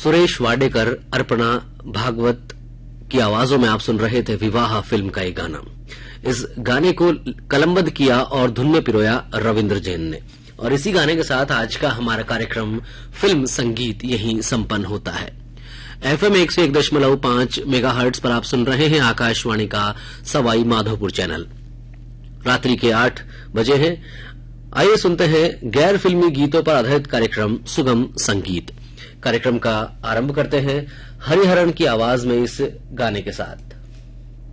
सुरेश वाडेकर, अर्पणा भागवत की आवाजों में आप सुन रहे थे विवाह फिल्म का एक गाना। इस गाने को कलमबद्ध किया और धुन में पिरोया रविंद्र जैन ने। और इसी गाने के साथ आज का हमारा कार्यक्रम फिल्म संगीत यहीं संपन्न होता है। FM 101.5 मेगाहर्ट्ज पर आप सुन रहे हैं आकाशवाणी का सवाई माधोपुर चैनल। रात्रि के 8 बजे हैं। आइए सुनते हैं गैर फिल्मी गीतों पर आधारित कार्यक्रम सुगम संगीत। कार्यक्रम का आरंभ करते हैं हरिहरन की आवाज में इस गाने के साथ।